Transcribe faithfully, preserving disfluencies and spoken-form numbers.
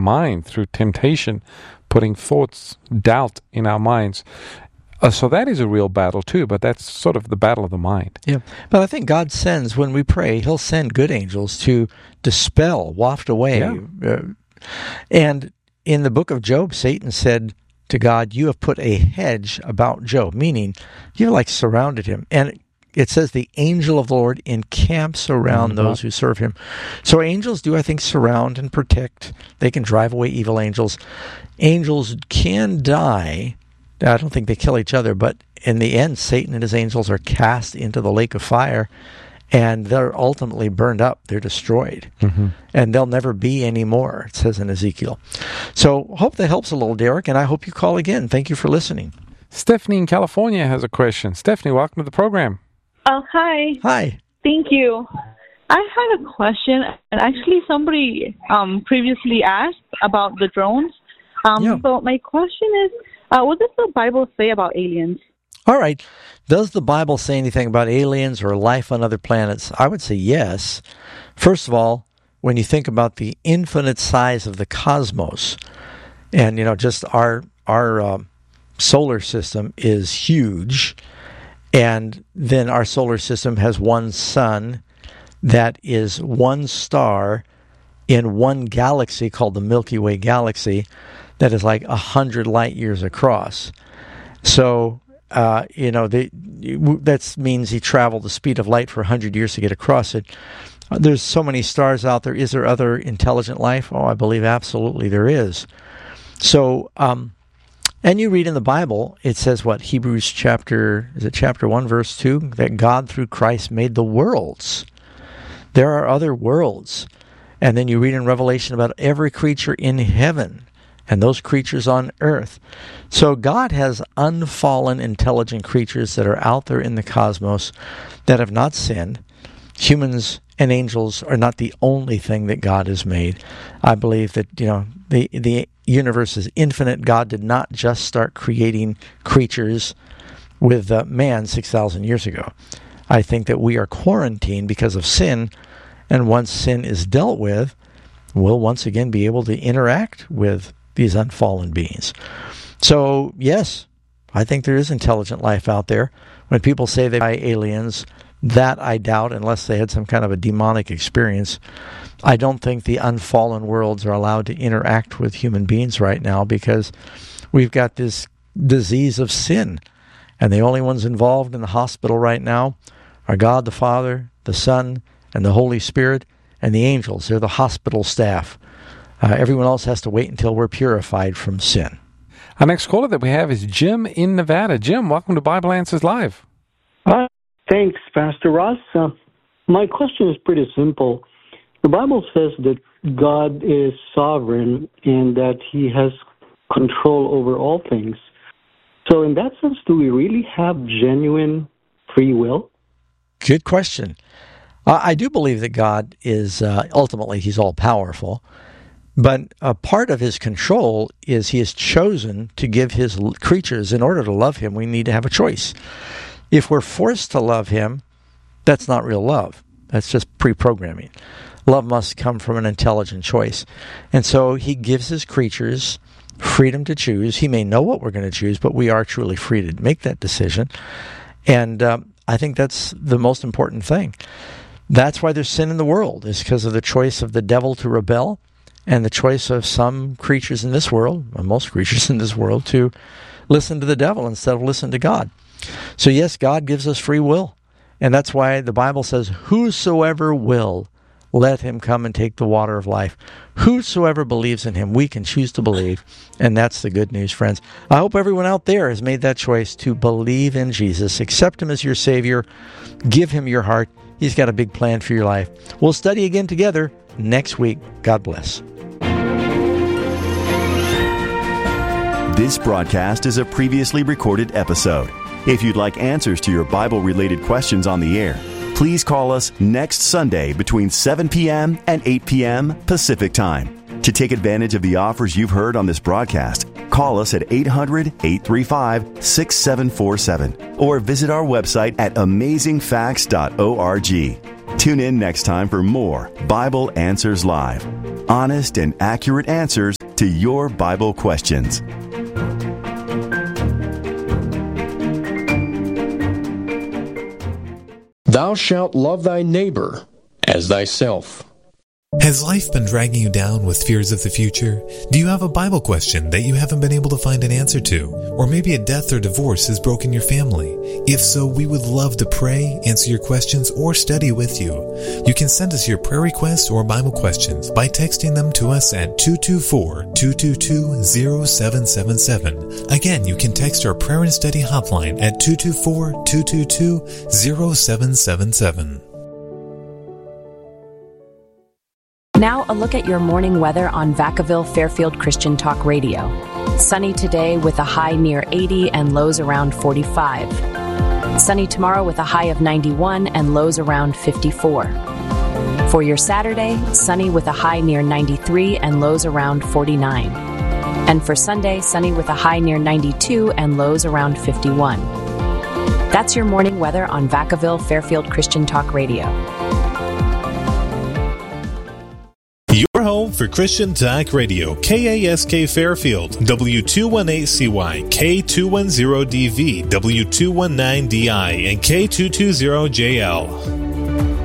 mind through temptation, putting thoughts, doubt in our minds. Uh, so that is a real battle too, but that's sort of the battle of the mind. Yeah, but I think God sends, when we pray, He'll send good angels to dispel, waft away. Yeah. Uh, and in the book of Job, Satan said to God, you have put a hedge about Job, meaning you've like surrounded him. And it says the angel of the Lord encamps around mm-hmm. those who serve him. So angels do, I think, surround and protect. They can drive away evil angels. Angels can die. I don't think they kill each other, but in the end, Satan and his angels are cast into the lake of fire, and they're ultimately burned up. They're destroyed, mm-hmm. and they'll never be any more, it says in Ezekiel. So hope that helps a little, Derek, and I hope you call again. Thank you for listening. Stephanie in California has a question. Stephanie, welcome to the program. Oh, hi. Hi. Thank you. I had a question, and actually somebody um, previously asked about the drones. Um, yeah. So my question is, uh, what does the Bible say about aliens? All right. Does the Bible say anything about aliens or life on other planets? I would say yes. First of all, when you think about the infinite size of the cosmos, and, you know, just our our uh, solar system is huge, and then our solar system has one sun that is one star in one galaxy called the Milky Way galaxy that is like a hundred light years across. So, uh, you know, they, that means he traveled the speed of light for a hundred years to get across it. Uh, there's so many stars out there. Is there other intelligent life? Oh, I believe absolutely there is. So, um, and you read in the Bible, it says what? Hebrews chapter, is it chapter one, verse two? That God through Christ made the worlds. There are other worlds. And then you read in Revelation about every creature in heaven and those creatures on earth. So God has unfallen, intelligent creatures that are out there in the cosmos that have not sinned. Humans and angels are not the only thing that God has made. I believe that, you know, the the universe is infinite. God did not just start creating creatures with uh, man six thousand years ago. I think that we are quarantined because of sin, and once sin is dealt with, we'll once again be able to interact with these unfallen beings. So, yes, I think there is intelligent life out there. When people say they buy aliens, that I doubt, unless they had some kind of a demonic experience. I don't think the unfallen worlds are allowed to interact with human beings right now because we've got this disease of sin. And the only ones involved in the hospital right now are God the Father, the Son, and the Holy Spirit, and the angels. They're the hospital staff. Uh, everyone else has to wait until we're purified from sin. Our next caller that we have is Jim in Nevada. Jim, welcome to Bible Answers Live. Hi. Thanks, Pastor Ross. Uh, my question is pretty simple. The Bible says that God is sovereign and that He has control over all things. So in that sense, do we really have genuine free will? Good question. Uh, I do believe that God is, uh, ultimately, He's all-powerful. But a part of His control is He has chosen to give His creatures, in order to love Him, we need to have a choice. If we're forced to love Him, that's not real love. That's just pre-programming. Love must come from an intelligent choice. And so He gives His creatures freedom to choose. He may know what we're going to choose, but we are truly free to make that decision. And um, I think that's the most important thing. That's why there's sin in the world, is because of the choice of the devil to rebel and the choice of some creatures in this world, or most creatures in this world, to listen to the devil instead of listen to God. So yes, God gives us free will. And that's why the Bible says, whosoever will, let him come and take the water of life. Whosoever believes in Him, we can choose to believe. And that's the good news, friends. I hope everyone out there has made that choice to believe in Jesus. Accept Him as your Savior. Give Him your heart. He's got a big plan for your life. We'll study again together next week. God bless. This broadcast is a previously recorded episode. If you'd like answers to your Bible-related questions on the air, please call us next Sunday between seven p.m. and eight p.m. Pacific Time. To take advantage of the offers you've heard on this broadcast, call us at eight hundred, eight three five, six seven four seven or visit our website at amazing facts dot org. Tune in next time for more Bible Answers Live. Honest and accurate answers to your Bible questions. Thou shalt love thy neighbor as thyself. Has life been dragging you down with fears of the future? Do you have a Bible question that you haven't been able to find an answer to? Or maybe a death or divorce has broken your family? If so, we would love to pray, answer your questions, or study with you. You can send us your prayer requests or Bible questions by texting them to us at two two four, two two two, zero seven seven seven. Again, you can text our prayer and study hotline at two two four, two two two, zero seven seven seven. Now a look at your morning weather on Vacaville Fairfield Christian Talk Radio. Sunny today with a high near eighty and lows around forty-five. Sunny tomorrow with a high of ninety-one and lows around fifty-four. For your Saturday, sunny with a high near ninety-three and lows around forty-nine. And for Sunday, sunny with a high near ninety-two and lows around fifty-one. That's your morning weather on Vacaville Fairfield Christian Talk Radio. Your home for Christian Talk Radio, K A S K Fairfield, W two eighteen C Y, K two ten D V, W two nineteen D I, and K two twenty J L.